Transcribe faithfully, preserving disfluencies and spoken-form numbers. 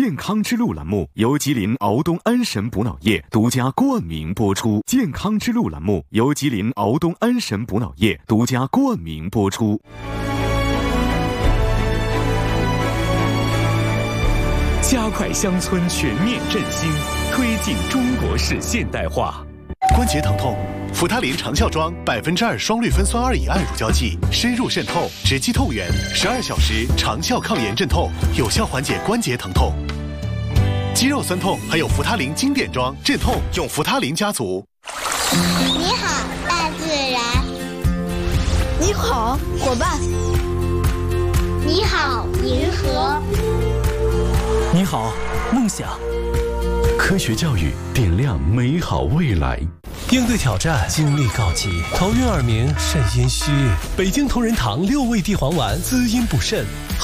健康之路栏目由吉林敖东安神补脑液独家冠名播出。健康之路栏目由吉林敖东安神补脑液独家冠名播出。加快乡村全面振兴，推进中国式现代化。 关节疼痛，扶他林长效庄百分之二双氯芬酸二乙胺乳胶剂，深入渗透，直击痛源，十二小时长效抗炎镇痛，有效缓解关节疼痛。肌肉酸痛还有扶他林经典装镇痛，用扶他林家族。 你好，大自然。 你好，伙伴。 你好，银河。 你好，梦想。 科学教育点亮美好未来。 应对挑战，精力告急，头晕耳鸣，肾阴虚。北京同仁堂六味地黄丸滋阴补肾。